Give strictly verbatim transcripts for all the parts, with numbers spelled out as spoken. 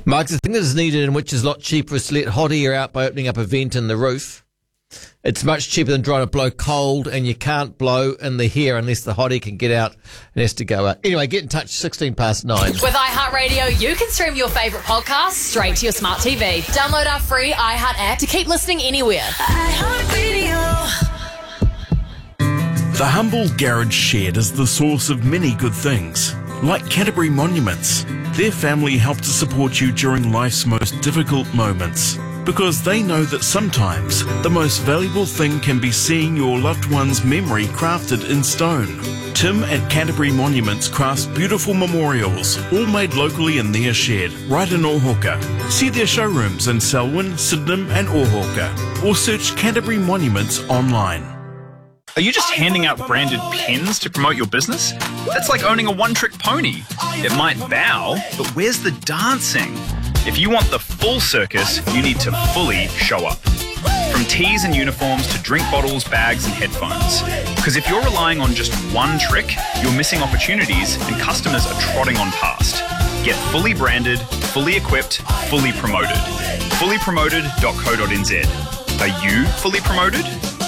Mark, the thing that is needed and which is a lot cheaper is to let hot air out by opening up a vent in the roof. It's much cheaper than trying to blow cold, and you can't blow in the hair unless the hot air can get out and has to go out. Anyway, get in touch, sixteen past nine. With iHeartRadio, you can stream your favourite podcasts straight to your smart T V. Download our free iHeart app to keep listening anywhere. iHeartRadio. The humble garage shed is the source of many good things, like Canterbury Monuments. Their family help to support you during life's most difficult moments, because they know that sometimes the most valuable thing can be seeing your loved one's memory crafted in stone. Tim at Canterbury Monuments crafts beautiful memorials, all made locally in their shed, right in Ohoka. See their showrooms in Selwyn, Sydenham and Ohoka, or search Canterbury Monuments online. Are you just handing out branded pens to promote your business? That's like owning a one-trick pony. It might bow, but where's the dancing? If you want the full circus, you need to fully show up. From tees and uniforms to drink bottles, bags and headphones. Because if you're relying on just one trick, you're missing opportunities and customers are trotting on past. Get fully branded, fully equipped, fully promoted. fully promoted dot co dot n z. Are you fully promoted?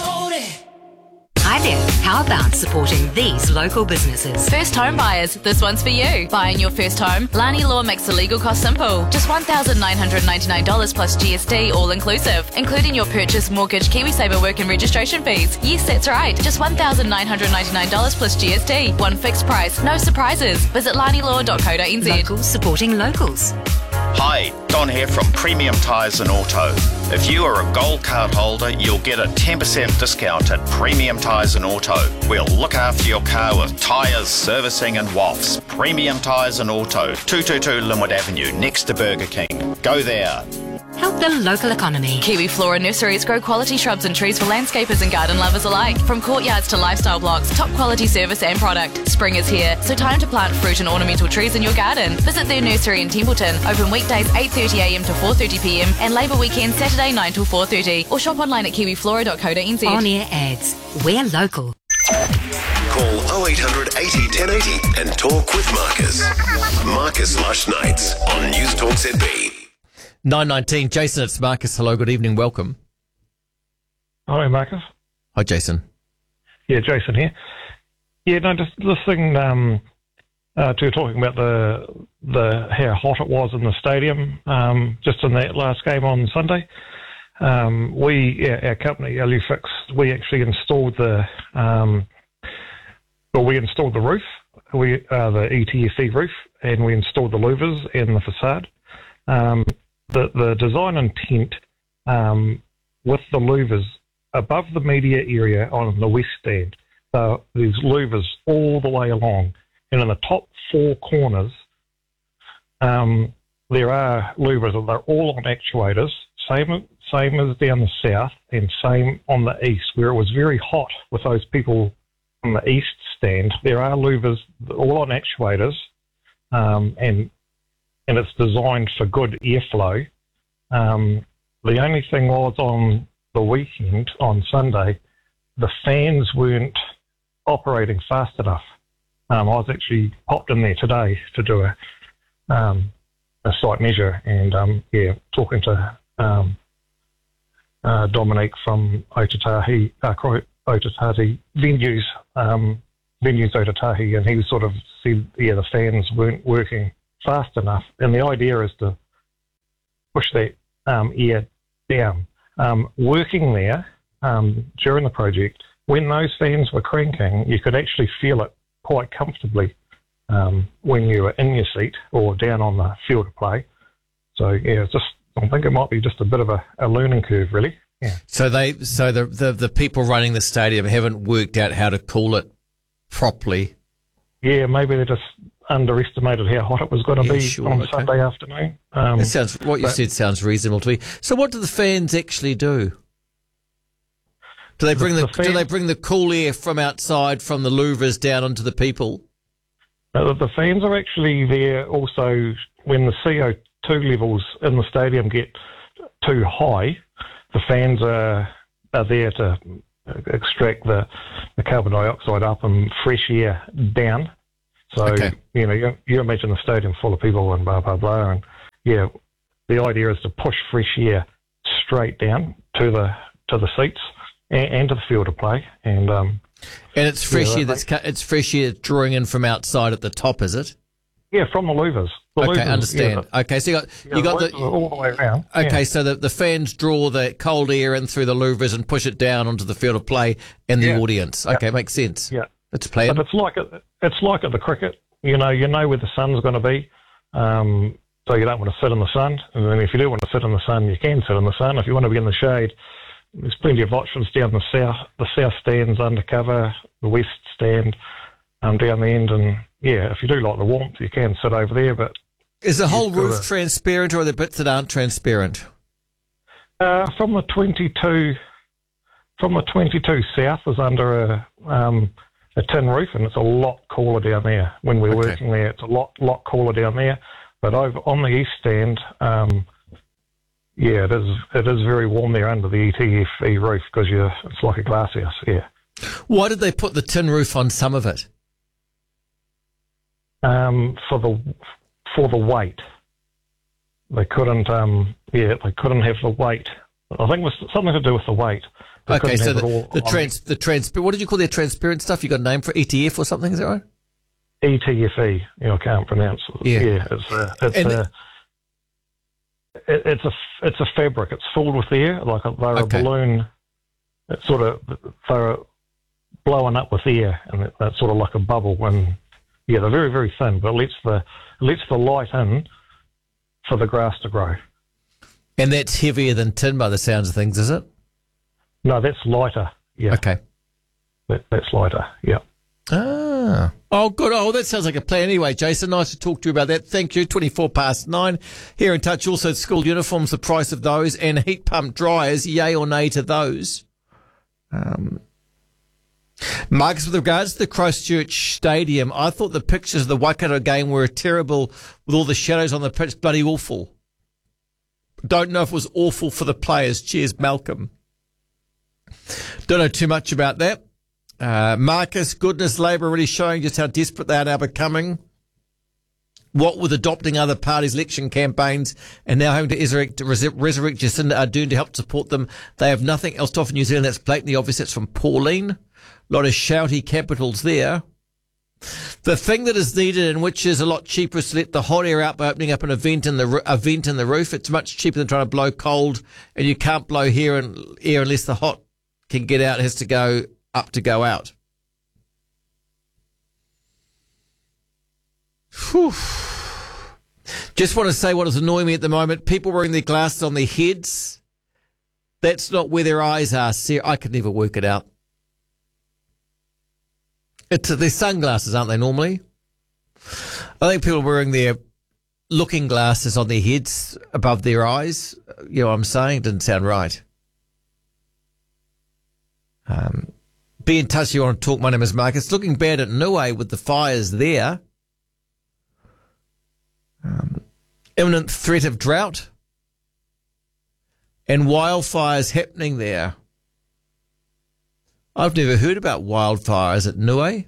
Hi there. How about supporting these local businesses? First home buyers, this one's for you. Buying your first home, Lani Law makes the legal cost simple. Just one thousand nine hundred ninety-nine dollars plus G S T, all inclusive, including your purchase, mortgage, KiwiSaver work and registration fees. Yes, that's right. Just one thousand nine hundred ninety-nine dollars plus G S T. One fixed price, no surprises. Visit lani law dot co dot n z. Locals supporting locals. Hi, Don here from Premium Tyres and Auto. If you are a gold card holder, you'll get a ten percent discount at Premium Tyres and Auto. We'll look after your car with tyres, servicing and wafts. Premium Tyres and Auto, two twenty-two Linwood Avenue, next to Burger King. Go there. Help the local economy. Kiwi Flora Nurseries grow quality shrubs and trees for landscapers and garden lovers alike. From courtyards to lifestyle blocks, top quality service and product. Spring is here, so time to plant fruit and ornamental trees in your garden. Visit their nursery in Templeton, open weekdays eight thirty a m to four thirty p m and Labour weekend Saturday nine till four thirty. Or shop online at kiwi flora dot co dot n z. On-air ads. We're local. Call oh eight hundred eighty ten eighty and talk with Marcus. Marcus Lush Nights on News Talk Z B. nine nineteen, Jason, it's Marcus. Hello, good evening, welcome. Hello, Marcus. Hi, Jason. Yeah, Jason here. Yeah, no, just this thing, um, uh, to talking about the the how hot it was in the stadium, um, just in that last game on Sunday. Um, we, our, our company, Alufix, we actually installed the, um, well, we installed the roof, we uh, the E T S E roof, and we installed the louvers and the facade. Um, The, the design intent um, with the louvers above the media area on the west stand, so there's louvers all the way along, and in the top four corners um, there are louvers, and they're all on actuators, same same as down the south and same on the east, where it was very hot with those people on the east stand. There are louvers all on actuators, um, and and it's designed for good airflow. Um, the only thing was on the weekend, on Sunday, the fans weren't operating fast enough. Um, I was actually popped in there today to do a, um, a site measure, and um, yeah, talking to um, uh, Dominique from Otatahi, uh, Otatahi Venues, um, Venues Otatahi, and he sort of said, yeah, the fans weren't working fast enough, and the idea is to push that um, air down. Um, working there um, during the project, when those fans were cranking, you could actually feel it quite comfortably um, when you were in your seat or down on the field of play. So yeah, it's just I think it might be just a bit of a, a learning curve, really. Yeah. So they, so the, the the people running the stadium haven't worked out how to cool it properly. Yeah, maybe they just underestimated how hot it was going to Yeah, be sure, on okay. Sunday afternoon. Um, That sounds, what you but- said sounds reasonable to me. So what do the fans actually do? Do they bring the, The- the fan- do they bring the cool air from outside from the louvers down onto the people? Uh, the fans are actually there also when the C O two levels in the stadium get too high. The fans are are there to extract the, the carbon dioxide up and fresh air down. So, Okay. you know, you, you imagine the stadium full of people and blah, blah, blah. And, yeah, the idea is to push fresh air straight down to the to the seats and, and to the field of play. And um, and it's fresh yeah, air that's cu- it's fresh air drawing in from outside at the top, is it? Yeah, from the louvers. The Okay, louvers, understand. yeah, Okay, so you got yeah, you got the the louvers are all the way around. okay, Yeah. so the the fans draw the cold air in through the louvers and push it down onto the field of play and the Yeah. audience. Okay, makes sense. Yeah. Let's play it. But it's like at, it's like at the cricket. You know, you know where the sun's going to be, um, so you don't want to sit in the sun. And then if you do want to sit in the sun, you can sit in the sun. If you want to be in the shade, there's plenty of options down the south. The south stand's undercover, the west stand um, down the end, and yeah, if you do like the warmth, you can sit over there. But Is the whole you've got roof a- transparent, or are there bits that aren't transparent? Uh, from the twenty-two, from the twenty-two south is under a um, a tin roof, and it's a lot cooler down there. When we're Okay. working there, it's a lot lot cooler down there. But over on the east stand, um, yeah, it is it is very warm there under the E T F E roof because you it's like a glass house. Yeah, Why did they put the tin roof on some of it? um, for the for the weight, they couldn't. Um, yeah, they couldn't have the weight. I think it was something to do with the weight. They Okay, couldn't so have it the, all the on- trans the trans what did you call their transparent stuff? You got a name for it? E T F or something? Is that right? E T F E. You know, I can't pronounce it. Yeah. Yeah, it's a, it's And a, it, it's a, it's a fabric. It's filled with air, like a, they're Okay. a balloon. It's sort of they're blowing up with air, and it, that's sort of like a bubble. And yeah, they're very very thin, but it lets the it lets the light in for the grass to grow. And that's heavier than tin by the sounds of things, is it? No, that's lighter. Yeah, Okay. that, that's lighter. Yeah. Ah. Oh, good. Oh, that sounds like a plan. Anyway, Jason, nice to talk to you about that. Thank you. twenty-four past nine. Here in touch also school uniforms, the price of those, and heat pump dryers, yay or nay to those. Um, Marcus, with regards to the Christchurch Stadium, I thought the pictures of the Waikato game were terrible with all the shadows on the pitch, bloody awful. Don't know if it was awful for the players. Cheers, Malcolm. Don't know too much about that. Uh, Marcus, goodness, Labour really showing just how desperate they are now becoming. What with adopting other parties' election campaigns and now having to resurrect, to resurrect Jacinda Ardern to help support them, they have nothing else to offer New Zealand. That's blatantly obvious. That's from Pauline. A lot of shouty capitals there. The thing that is needed and which is a lot cheaper is to let the hot air out by opening up an event in the a vent in the roof. It's much cheaper than trying to blow cold, and you can't blow here and air unless the hot can get out. It has to go up to go out. Whew. Just want to say what is annoying me at the moment. People wearing their glasses on their heads. That's not where their eyes are. See, I could never work it out. It's their sunglasses, aren't they, normally? I think people wearing their looking glasses on their heads above their eyes. You know what I'm saying? Didn't sound right. Um, be in touch if you want to talk. My name is Mark. It's looking bad at Niue with the fires there. Um, imminent threat of drought and wildfires happening there. I've never heard about wildfires at Niue.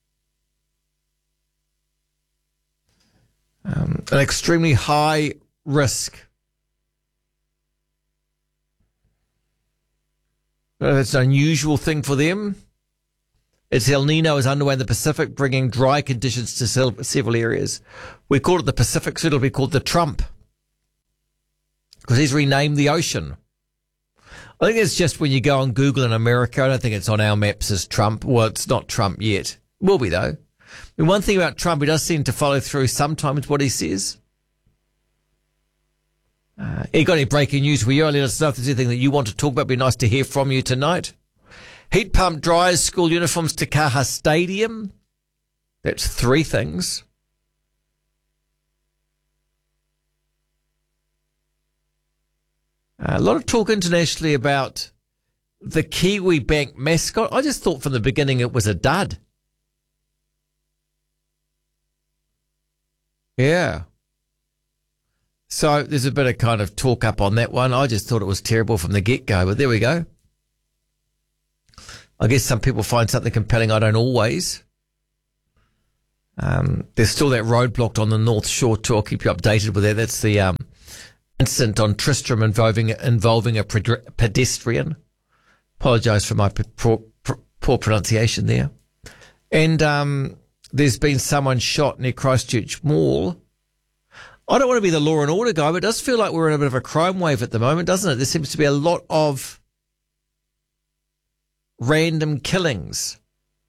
Um, an extremely high risk. It's an unusual thing for them. It's El Nino is underway in the Pacific, bringing dry conditions to several areas. We call it the Pacific, so it'll be called the Trump, because he's renamed the ocean. I think it's just when you go on Google in America. I don't think it's on our maps as Trump. Well, it's not Trump yet. Will be, though. I mean, one thing about Trump, he does seem to follow through sometimes what he says. Uh, you got any breaking news for you? Let us know if there's anything that you want to talk about. It'd be nice to hear from you tonight. Heat pump dryers, school uniforms to Kaha Stadium. That's three things. Uh, a lot of talk internationally about the Kiwi Bank mascot. I just thought from the beginning it was a dud. Yeah. So there's a bit of kind of talk up on that one. I just thought it was terrible from the get-go, but there we go. I guess some people find something compelling. I don't always. Um, there's still that road blocked on the North Shore too. I'll keep you updated with that. That's the um, incident on Tristram involving involving a pedestrian. Apologise for my poor, poor pronunciation there. And um, there's been someone shot near Christchurch Mall. I don't want to be the law and order guy, but it does feel like we're in a bit of a crime wave at the moment, doesn't it? There seems to be a lot of random killings.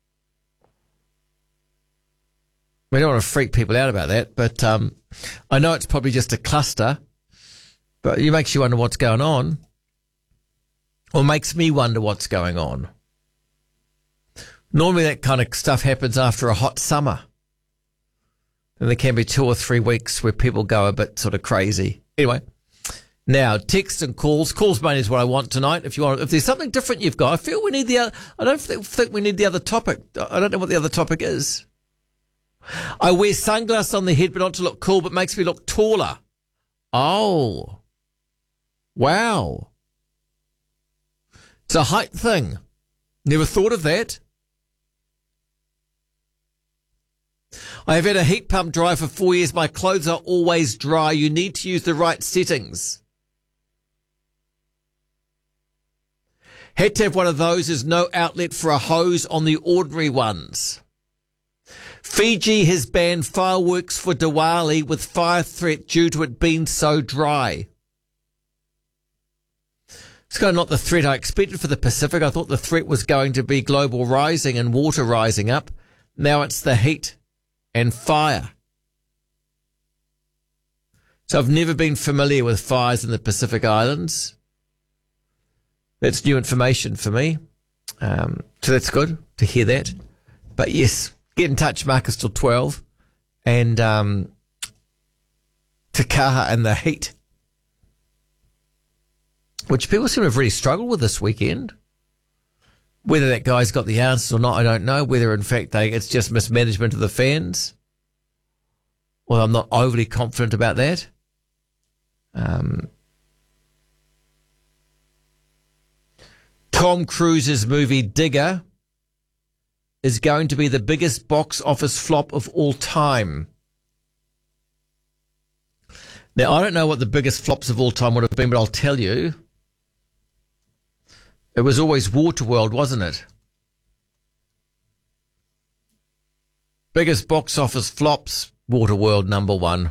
We don't want to freak people out about that, but um, I know it's probably just a cluster, but it makes you wonder what's going on, or makes me wonder what's going on. Normally that kind of stuff happens after a hot summer. And there can be two or three weeks where people go a bit sort of crazy. Anyway, now texts and calls. Calls mainly is what I want tonight. If you want, if there's something different you've got, I feel we need the other, I don't think we need the other topic. I don't know what the other topic is. I wear sunglasses on the head, but not to look cool, but makes me look taller. Oh. Wow. It's a height thing. Never thought of that. I have had a heat pump dry for four years. My clothes are always dry. You need to use the right settings. Had to have one of those. There's no outlet for a hose on the ordinary ones. Fiji has banned fireworks for Diwali with fire threat due to it being so dry. It's kind of not the threat I expected for the Pacific. I thought the threat was going to be global rising and water rising up. Now it's the heat and fire. So I've never been familiar with fires in the Pacific Islands. That's new information for me. Um, so that's good to hear that. But yes, get in touch, Marcus, till twelve. And um, Te Kaha and the heat, which people seem to have really struggled with this weekend. Whether that guy's got the answers or not, I don't know. Whether, in fact, they it's just mismanagement of the fans. Well, I'm not overly confident about that. Um, Tom Cruise's movie Digger is going to be the biggest box office flop of all time. Now, I don't know what the biggest flops of all time would have been, but I'll tell you. It was always Waterworld, wasn't it? Biggest box office flops, Waterworld number one.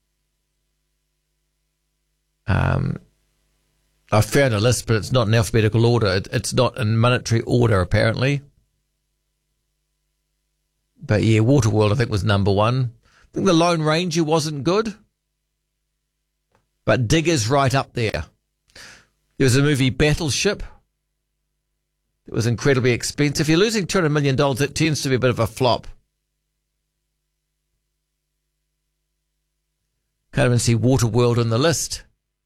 Um, I found a list, but it's not in alphabetical order. It, it's not in monetary order, apparently. But yeah, Waterworld, I think, was number one. I think The Lone Ranger wasn't good. But Digger's right up there. There was a movie, Battleship. It was incredibly expensive. If you're losing two hundred million dollars, it tends to be a bit of a flop. Can't even see Waterworld on the list.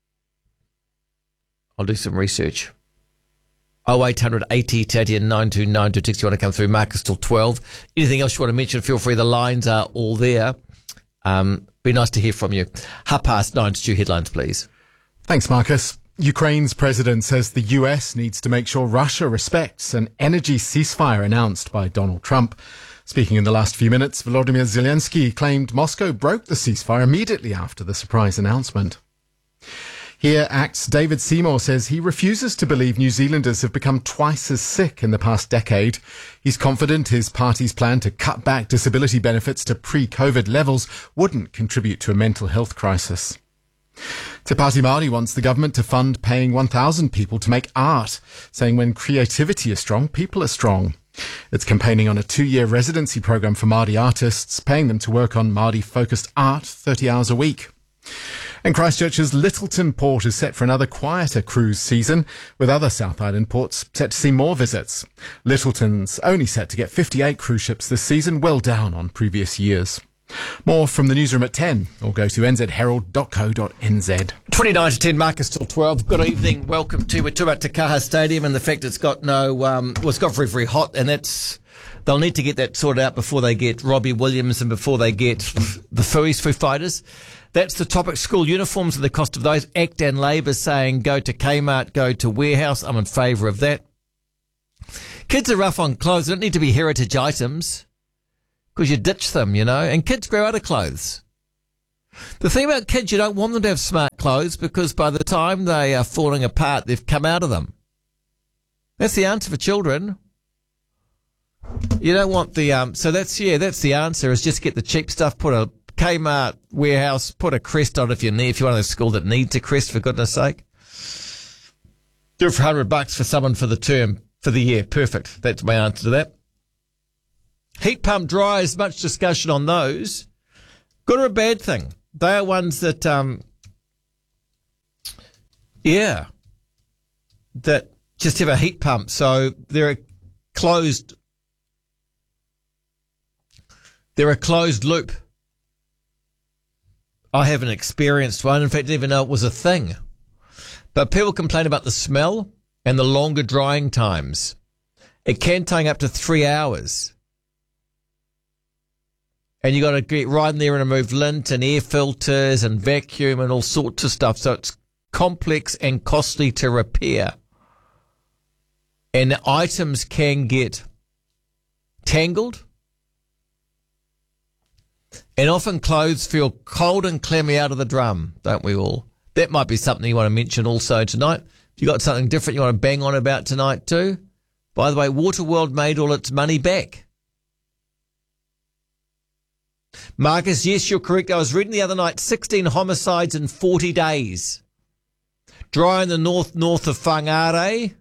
I'll do some research. oh eight hundred eighty, Tatty and nine two nine two six. You want to come through, Marcus, till twelve. Anything else you want to mention, feel free. The lines are all there. Um, be nice to hear from you. Half past nine, Stu, headlines, please. Thanks, Marcus. Ukraine's president says the U S needs to make sure Russia respects an energy ceasefire announced by Donald Trump. Speaking in the last few minutes, Volodymyr Zelensky claimed Moscow broke the ceasefire immediately after the surprise announcement. Here, Act's David Seymour says he refuses to believe New Zealanders have become twice as sick in the past decade. He's confident his party's plan to cut back disability benefits to pre-COVID levels wouldn't contribute to a mental health crisis. Te Pāti Māori wants the government to fund paying one thousand people to make art, saying when creativity is strong, people are strong. It's campaigning on a two-year residency program for Māori artists, paying them to work on Māori-focused art thirty hours a week. And Christchurch's Lyttelton port is set for another quieter cruise season, with other South Island ports set to see more visits. Lyttelton's only set to get fifty-eight cruise ships this season, well down on previous years. More from the newsroom at ten, or go to n z herald dot co dot n z. twenty-nine to ten, Marcus, till twelve. Good evening. Welcome to, we're talking about Te Kaha Stadium and the fact it's got no, um, well, it's got very, very hot, and that's, they'll need to get that sorted out before they get Robbie Williams and before they get the Fuis, Foo Fighters. That's the topic. School uniforms and the cost of those. Act and Labour saying go to Kmart, go to Warehouse. I'm in favour of that. Kids are rough on clothes. They don't need to be heritage items because you ditch them, you know, and kids grow out of clothes. The thing about kids, you don't want them to have smart clothes because by the time they are falling apart, they've come out of them. That's the answer for children. You don't want the, um, so that's, yeah, that's the answer is just get the cheap stuff, put a Kmart warehouse, put a crest on if you need, if you're one of those schools that needs a crest, for goodness sake. Do it for a hundred bucks for someone for the term, for the year. Perfect. That's my answer to that. Heat pump dryers, much discussion on those. Good or a bad thing? They are ones that, um, yeah, that just have a heat pump. So they're a closed, they're a closed loop. I haven't experienced one. In fact, I didn't even know it was a thing. But people complain about the smell and the longer drying times. It can take up to three hours. And you got to get right in there and remove lint and air filters and vacuum and all sorts of stuff. So it's complex and costly to repair. And items can get tangled. And often clothes feel cold and clammy out of the drum, don't we all? That might be something you want to mention also tonight. If you got something different you want to bang on about tonight too. By the way, Waterworld made all its money back. Marcus, yes, you're correct. I was reading the other night, sixteen homicides in forty days. Dry in the north, north of Whangarei.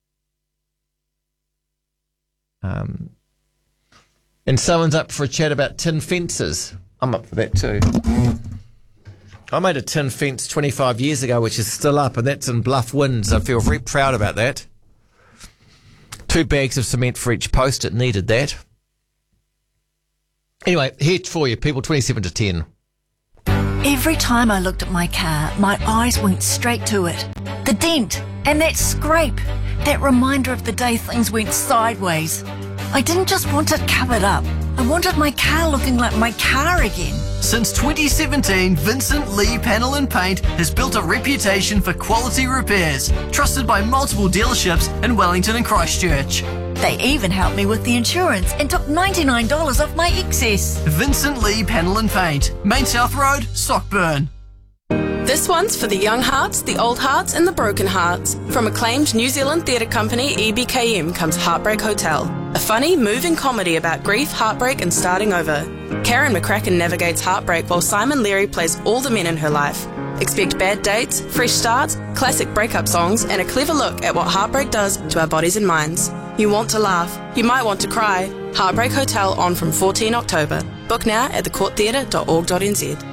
Um, and someone's up for a chat about tin fences. I'm up for that too. I made a tin fence twenty-five years ago, which is still up, and that's in Bluff Winds. I feel very proud about that. Two bags of cement for each post. It needed that. Anyway, here for you, people, twenty-seven to ten. Every time I looked at my car, my eyes went straight to it. The dent and that scrape, that reminder of the day things went sideways. I didn't just want it covered up. I wanted my car looking like my car again. Since twenty seventeen, Vincent Lee Panel and Paint has built a reputation for quality repairs, trusted by multiple dealerships in Wellington and Christchurch. They even helped me with the insurance and took ninety-nine dollars off my excess. Vincent Lee Panel and Paint, Main South Road, Sockburn. This one's for the young hearts, the old hearts and the broken hearts. From acclaimed New Zealand theatre company E B K M comes Heartbreak Hotel, a funny, moving comedy about grief, heartbreak and starting over. Karen McCracken navigates heartbreak while Simon Leary plays all the men in her life. Expect bad dates, fresh starts, classic breakup songs and a clever look at what heartbreak does to our bodies and minds. You want to laugh, you might want to cry. Heartbreak Hotel on from fourteenth October. Book now at the court theatre dot org dot n z.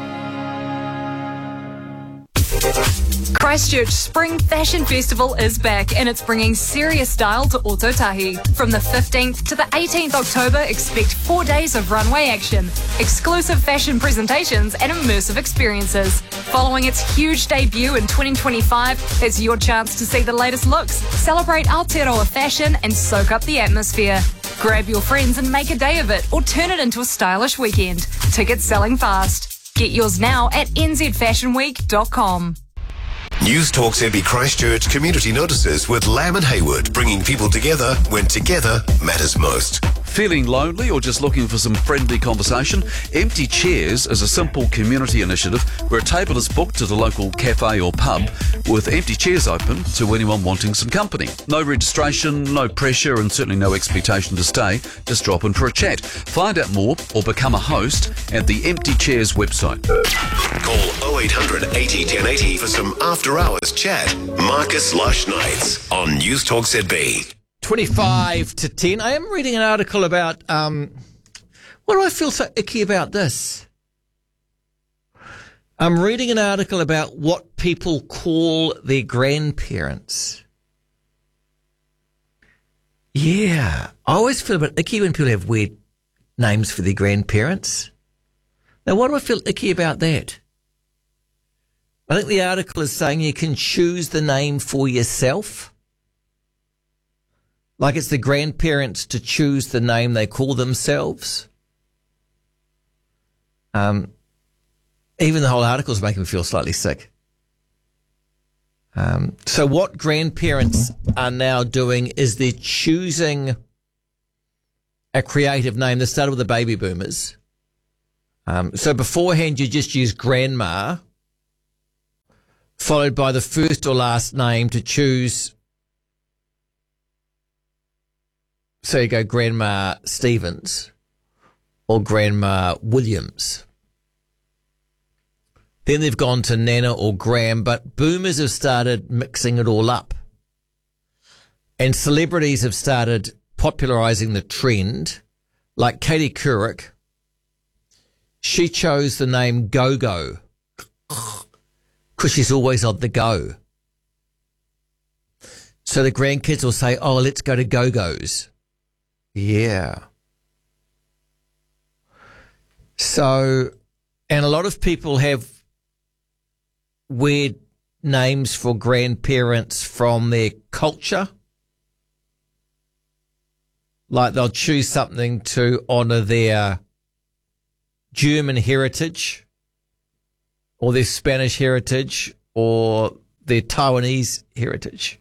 Christchurch Spring Fashion Festival is back and it's bringing serious style to Ototahi. From the fifteenth to the eighteenth October, expect four days of runway action, exclusive fashion presentations and immersive experiences. Following its huge debut in twenty twenty-five, it's your chance to see the latest looks, celebrate Aotearoa fashion and soak up the atmosphere. Grab your friends and make a day of it or turn it into a stylish weekend. Tickets selling fast. Get yours now at n z fashion week dot com. News Talk Z B Christchurch community notices with Lamb and Haywood, bringing people together when together matters most. Feeling lonely or just looking for some friendly conversation? Empty Chairs is a simple community initiative where a table is booked at a local cafe or pub with empty chairs open to anyone wanting some company. No registration, no pressure and certainly no expectation to stay. Just drop in for a chat. Find out more or become a host at the Empty Chairs website. Call oh eight hundred eighty ten eighty for some after hours chat. Marcus Lush Nights on News Talk Z B. twenty-five to ten. I am reading an article about, um, why do I feel so icky about this? I'm reading an article about what people call their grandparents. Yeah, I always feel a bit icky when people have weird names for their grandparents. Now, why do I feel icky about that? I think the article is saying you can choose the name for yourself. Like it's the grandparents to choose the name they call themselves. Um, even the whole article is making me feel slightly sick. Um, so what grandparents are now doing is they're choosing a creative name. They started with the baby boomers. Um, so beforehand, you just use grandma, followed by the first or last name to choose. So you go Grandma Stevens or Grandma Williams. Then they've gone to Nana or Graham, but boomers have started mixing it all up. And celebrities have started popularising the trend, like Katie Couric. She chose the name Go-Go because she's always on the go. So the grandkids will say, oh, let's go to Go-Go's. Yeah. So, and a lot of people have weird names for grandparents from their culture. Like they'll choose something to honour their German heritage or their Spanish heritage or their Taiwanese heritage.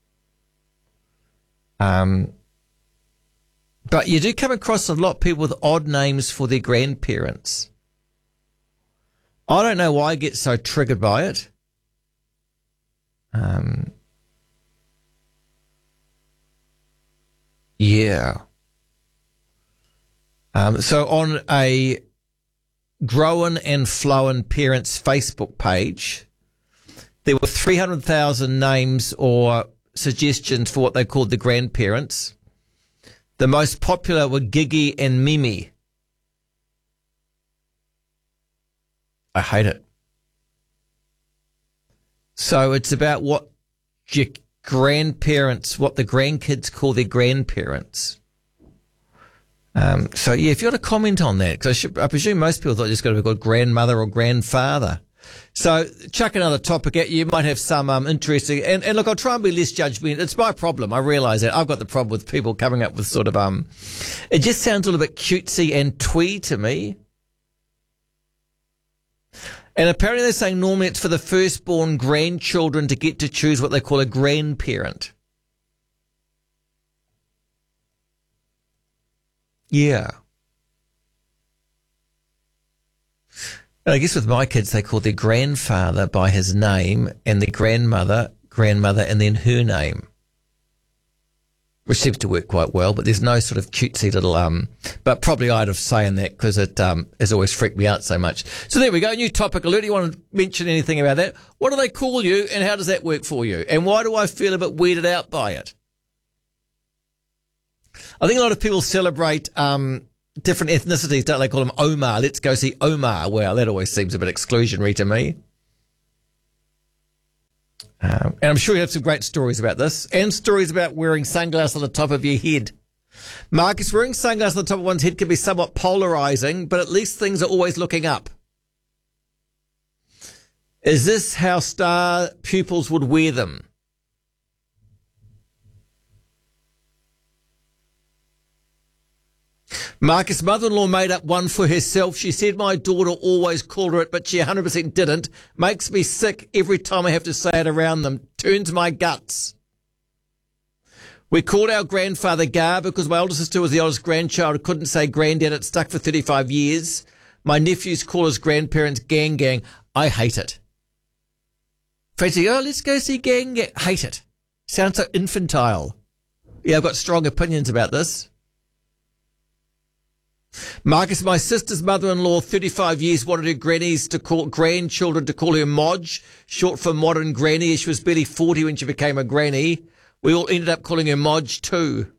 Um, but you do come across a lot of people with odd names for their grandparents. I don't know why I get so triggered by it. Um, yeah. Um, so on a Grown and Flowen Parents Facebook page, there were three hundred thousand names or suggestions for what they called the grandparents. The most popular were Gigi and Mimi. I hate it. So it's about what your grandparents, what the grandkids call their grandparents. Um, so, yeah, if you want to comment on that, because I, I presume most people thought you just got to be called grandmother or grandfather. So chuck another topic at you. You might have some um, interesting. And, and look, I'll try and be less judgmental. It's my problem. I realise that. I've got the problem with people coming up with sort of, um, it just sounds a little bit cutesy and twee to me. And apparently they're saying normally it's for the firstborn grandchildren to get to choose what they call a grandparent. Yeah. And I guess with my kids, they call their grandfather by his name and their grandmother, grandmother, and then her name, which seems to work quite well, but there's no sort of cutesy little, um, but probably I'd have saying that because it um, has always freaked me out so much. So there we go, new topic alert. You want to mention anything about that? What do they call you and how does that work for you? And why do I feel a bit weirded out by it? I think a lot of people celebrate um, different ethnicities, don't they? Call them Omar. Let's go see Omar. Well, that always seems a bit exclusionary to me. Um, and I'm sure you have some great stories about this and stories about wearing sunglasses on the top of your head. Marcus, wearing sunglasses on the top of one's head can be somewhat polarizing, but at least things are always looking up. Is this how star pupils would wear them? Marcus' mother-in-law made up one for herself. She said my daughter always called her it, but she one hundred percent didn't. Makes me sick every time I have to say it around them. Turns my guts. We called our grandfather Gar because my older sister was the oldest grandchild who couldn't say granddad. It stuck for thirty-five years. My nephews call his grandparents Gang Gang. I hate it. Fancy, oh, let's go see Gang Gang. Hate it. Sounds so infantile. Yeah, I've got strong opinions about this. Marcus, my sister's mother-in-law, thirty-five years, wanted her grannies to call grandchildren to call her Modge, short for modern granny. She was barely forty when she became a granny. We all ended up calling her Modge too.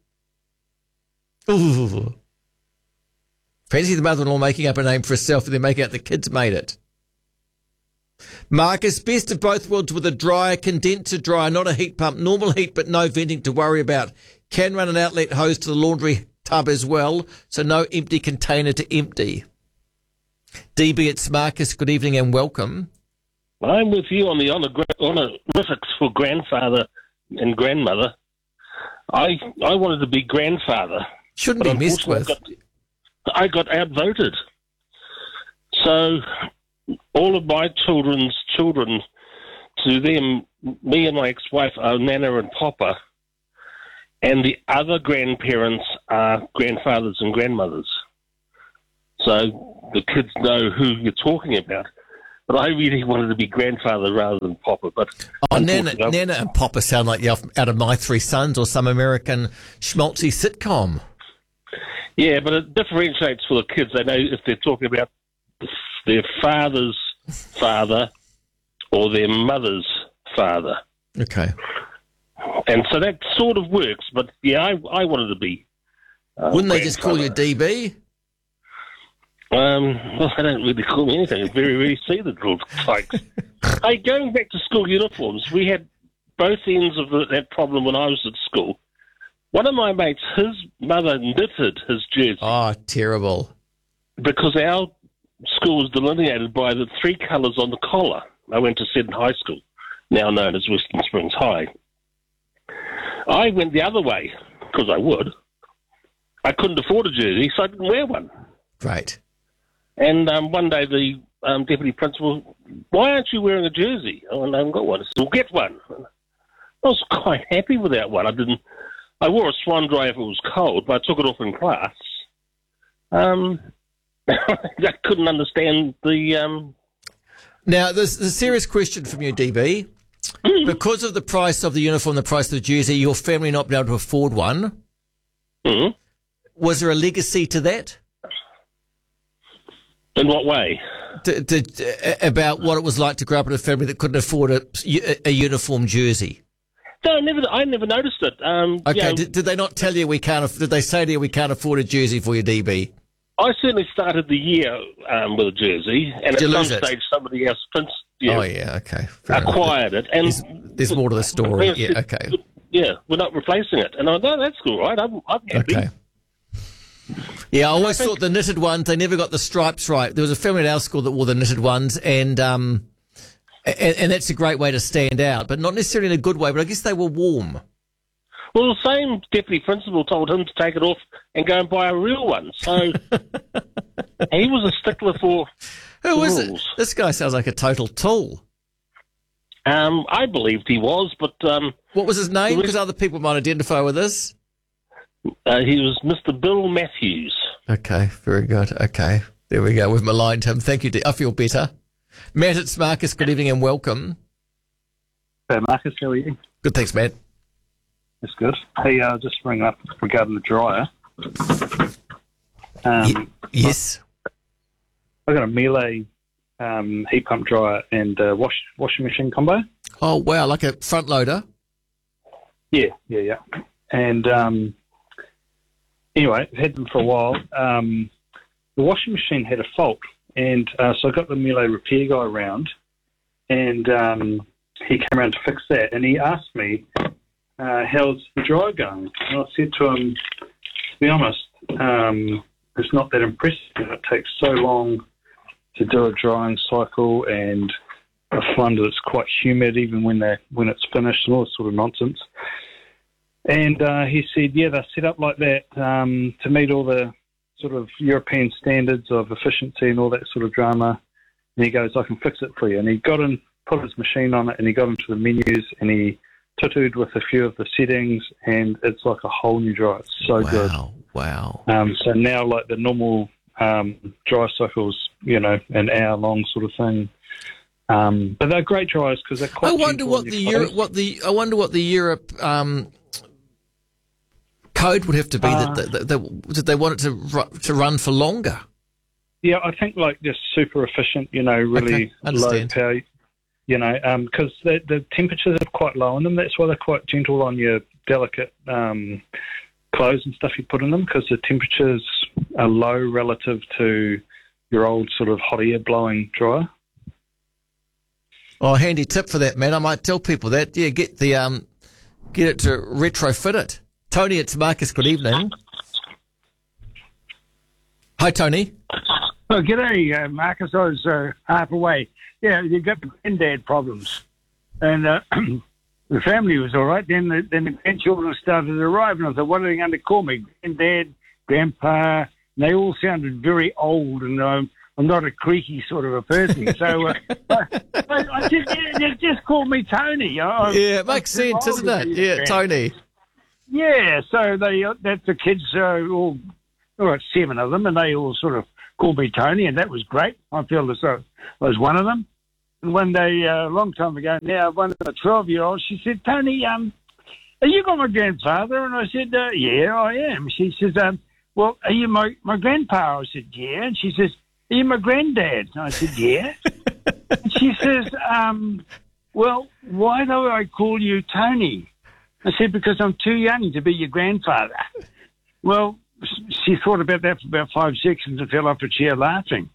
Ooh. Fancy the mother-in-law making up a name for herself and then making out the kids made it. Marcus, best of both worlds with a dryer, condenser dryer, not a heat pump, normal heat but no venting to worry about. Can run an outlet hose to the laundry tub as well, so no empty container to empty. D B, it's Marcus. Good evening and welcome. I'm with you on the honorifics for grandfather and grandmother. I I wanted to be grandfather. Shouldn't be messed with. I got, I got outvoted. So all of my children's children, to them, me and my ex-wife are Nana and Papa. And the other grandparents are grandfathers and grandmothers. So the kids know who you're talking about. But I really wanted to be grandfather rather than Papa. But oh, Nana, Nana and Papa sound like you're out of My Three Sons or some American schmaltzy sitcom. Yeah, but it differentiates for the kids. They know if they're talking about their father's father or their mother's father. Okay. And so that sort of works. But, yeah, I, I wanted to be uh, Wouldn't they just call you D B? Um, well, they don't really call me anything. It's very, very see the drill tykes. Hey, going back to school uniforms, we had both ends of the, that problem when I was at school. One of my mates, his mother knitted his jersey. Oh, terrible. Because our school was delineated by the three colours on the collar. I went to Seddon High School, now known as Western Springs High. I went the other way, because I would. I couldn't afford a jersey, so I didn't wear one. Right. And um, one day the um, deputy principal, why aren't you wearing a jersey? Oh, I haven't got one. I said, well, get one. I was quite happy with that one. I didn't. I wore a swan dry if it was cold, but I took it off in class. Um, I couldn't understand the. Um... Now, there's a serious question from you, D B. Mm. Because of the price of the uniform, the price of the jersey, your family not being able to afford one. Mm. Was there a legacy to that? In what way? To, to, about what it was like to grow up in a family that couldn't afford a, a uniform jersey. No, I never. I never noticed it. Um, okay. You know, did, did they not tell you we can't? Did they say to you we can't afford a jersey for your D B? I certainly started the year um, with a jersey, and Did at you some lose it? stage somebody else prints, you know, Oh yeah. Okay. Fair acquired enough. it, and there's, there's more to the story. Yeah. Okay. Yeah, we're not replacing it, and I know that's cool, right? I'm, I'm happy. Okay. Yeah, I always thought the knitted ones, they never got the stripes right. There was a family at our school that wore the knitted ones, and um, and, and that's a great way to stand out, but not necessarily in a good way, but I guess they were warm. Well, the same deputy principal told him to take it off and go and buy a real one. So he was a stickler for Who the is rules. it? This guy sounds like a total tool. Um, I believed he was, but... Um, what was his name? Because other people might identify with this. Uh, he was Mister Bill Matthews. Okay, very good. Okay, there we go. We've maligned him. Thank you. D- I feel better. Matt, it's Marcus. Good evening and welcome. Hey, Marcus, how are you? Good, thanks, Matt. That's good. Hey, uh, just ringing up regarding the dryer. Um, y- yes. I got a Miele um, heat pump dryer and uh, wash washing machine combo. Oh, wow, like a front loader? Yeah, yeah, yeah. And um, anyway, I've had them for a while. Um, the washing machine had a fault, and uh, so I got the Miele repair guy around, and um, he came around to fix that, and he asked me, uh, how's the dryer going? And I said to him, to be honest, um, it's not that impressive. It takes so long to do a drying cycle, and I find that it's quite humid even when they when it's finished, and all this sort of nonsense. And uh, he said, yeah, they're set up like that um, to meet all the sort of European standards of efficiency and all that sort of drama. And he goes, I can fix it for you. And he got in, put his machine on it, and he got into the menus, and he tutued with a few of the settings, and it's like a whole new dryer. It's so wow, good. Wow, Um, so now, like the normal um, dry cycles, you know, an hour long sort of thing. Um, but they're great dryers because they're quite. I wonder gentle what on the your Europe, clothes. what the I wonder what the Europe um, code would have to be Uh, that, that, that, that they want it to ru- to run for longer. Yeah, I think like just super efficient, you know, really Okay, low understand. power, you know, because the, the temperatures are quite low in them. That's why they're quite gentle on your delicate um, clothes and stuff you put in them, because the temperatures are low relative to your old sort of hot air blowing dryer. Oh, handy tip for that, man. I might tell people that. Yeah, get the um, get it to retrofit it. Tony, it's Marcus. Good evening. Hi, Tony. Oh, g'day, uh, Marcus. I was uh, half away. Yeah, you got the granddad problems. And uh, the family was all right. Then the, then the grandchildren started to arrive, and I thought, what are they going to call me? Granddad, grandpa. And they all sounded very old, and um, I'm not a creaky sort of a person. So uh, I, I, I just, just, just call me Tony. I, Yeah, it makes I'm too sense, old doesn't to it? be a Yeah, grand- Tony. Yeah, so they uh, that's the kids, uh, all, all right, seven of them, and they all sort of called me Tony, and that was great. I feel as though I was one of them. And one day, uh, a long time ago now, one of the twelve-year-olds, she said, Tony, um, are you got my grandfather? And I said, uh, yeah, I am. She says, um, well, are you my, my grandpa? I said, yeah. And she says, are you my granddad? And I said, yeah. And she says, um, well, why do I call you Tony? I said, because I'm too young to be your grandfather. Well, she thought about that for about five seconds and fell off a chair laughing.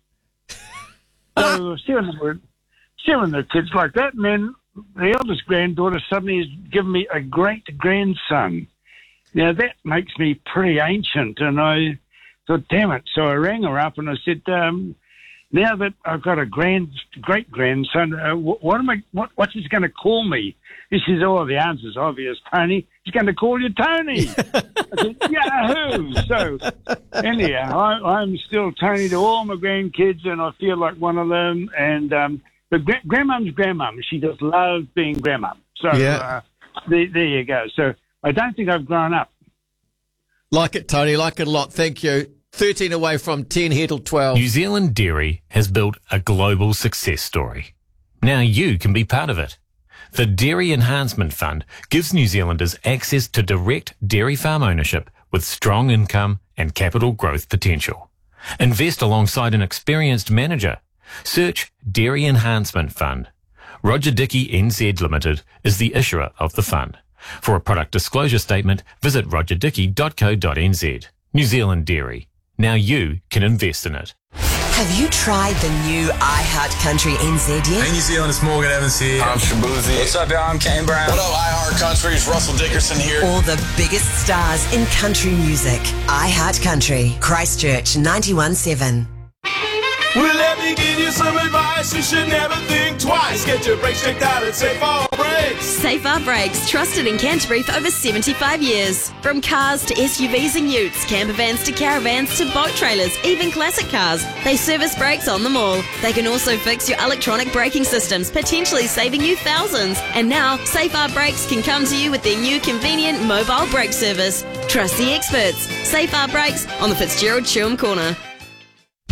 So still in the still in the kids like that, and then the eldest granddaughter suddenly has given me a great grandson. Now that makes me pretty ancient, and I thought, damn it. So I rang her up and I said, um, now that I've got a grand great grandson, uh, what am I? What, what's he going to call me? He says, oh, the answer's obvious, Tony. He's going to call you Tony. I said, Yahoo! So, anyhow, I, I'm still Tony to all my grandkids, and I feel like one of them. And um, but gra- grandmum's grandmum. She just loves being grandmum. So Yeah. uh, there, there you go. So I don't think I've grown up. Like it, Tony. Like it a lot. Thank you. thirteen away from ten here till twelve. New Zealand Dairy has built a global success story. Now you can be part of it. The Dairy Enhancement Fund gives New Zealanders access to direct dairy farm ownership with strong income and capital growth potential. Invest alongside an experienced manager. Search Dairy Enhancement Fund. Roger Dickey N Z Limited is the issuer of the fund. For a product disclosure statement, visit roger dickey dot co dot n z. New Zealand Dairy. Now you can invest in it. Have you tried the new iHeart Country N Z yet? Hey New Zealand, it's Morgan Evans here. I'm Shabuzi. What's up, y'all? I'm Kane Brown. What up, iHeart Country? It's Russell Dickerson here. All the biggest stars in country music. iHeart Country, Christchurch ninety-one point seven. Well, let me give you some advice. You should never think twice. Get your brakes checked out at Safe R Brakes. Safe R Brakes, trusted in Canterbury for over seventy-five years. From cars to S U Vs and utes, camper vans to caravans to boat trailers, even classic cars, they service brakes on them all. They can also fix your electronic braking systems, potentially saving you thousands. And now, Safe R Brakes can come to you with their new convenient mobile brake service. Trust the experts. Safe R Brakes on the Fitzgerald Chewham Corner.